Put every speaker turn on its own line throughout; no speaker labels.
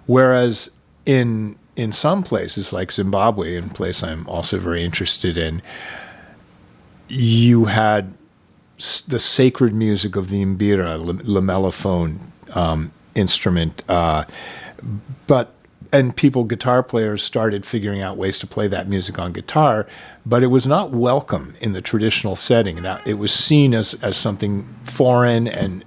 Whereas in some places like Zimbabwe, a place I'm also very interested in, you had the sacred music of the mbira, lamellophone instrument, and guitar players started figuring out ways to play that music on guitar, but it was not welcome in the traditional setting. Now, it was seen as something foreign and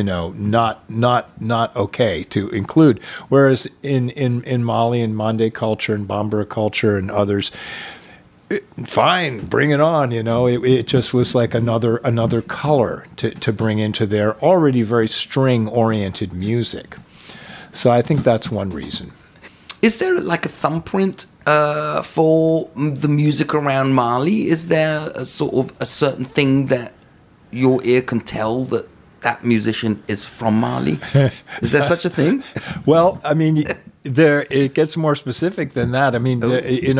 not okay to include. Whereas in Mali and Mande culture and Bambara culture and others, fine, bring it on. It just was like another color to bring into their already very string-oriented music. So I think that's one reason.
Is there like a thumbprint for the music around Mali? Is there a sort of a certain thing that your ear can tell that musician is from Mali? Is there such a thing?
Well, I mean, it gets more specific than that. I mean,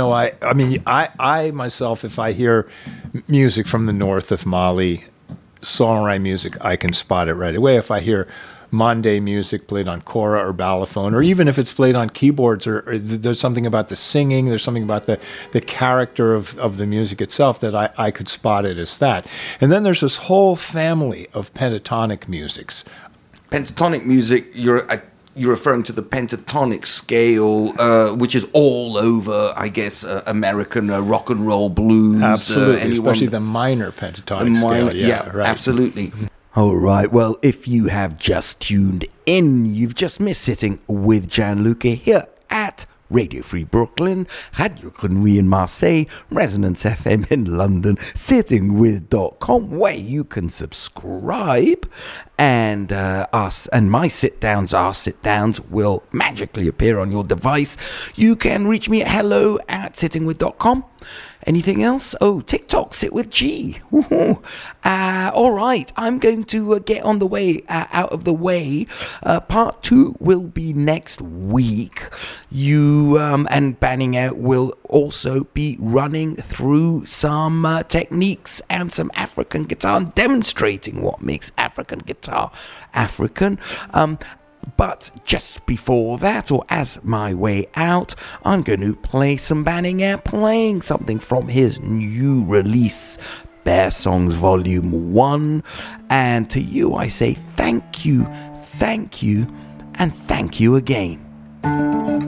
I myself, if I hear music from the north of Mali, Sonorai music, I can spot it right away. If I hear Mande music played on kora or balafon, or even if it's played on keyboards, or there's something about the singing, there's something about the character of the music itself that I could spot it as that. And then there's this whole family of pentatonic musics.
Pentatonic music, you're referring to the pentatonic scale, which is all over, I guess, American rock and roll blues.
Absolutely, especially the minor pentatonic scale.
Yeah,
right.
Absolutely.
All right, well, if you have just tuned in, you've just missed Sitting with Gianluca here at Radio Free Brooklyn, Radio Grenouille in Marseille, Resonance FM in London, sittingwith.com, where you can subscribe, and my our sit-downs will magically appear on your device. You can reach me at hello@sittingwith.com. Anything else? Oh, TikTok, Sit with G. All right, I'm going to get on the way, out of the way. Part 2 will be next week. And Banning Out will also be running through some techniques and some African guitar, and demonstrating what makes African guitar African. But just before that, or as my way out, I'm going to play some Banning Out, playing something from his new release, Bear Songs Volume 1. And to you, I say thank you, and thank you again.